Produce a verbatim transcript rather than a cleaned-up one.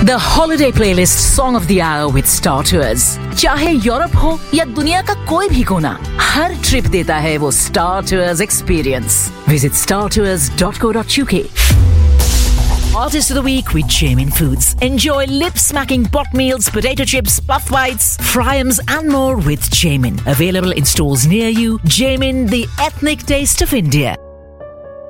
The holiday playlist song of the hour with Star Tours. चाहे Europe हो या दुनिया का कोई भी कोना, हर ट्रिप देता है वो Star Tours experience. Visit star tours dot co dot u k. Artist of the Week with Jamin Foods. Enjoy lip-smacking pot meals, potato chips, puff bites, fryams and more with Jamin. Available in stores near you. Jamin, the ethnic taste of India.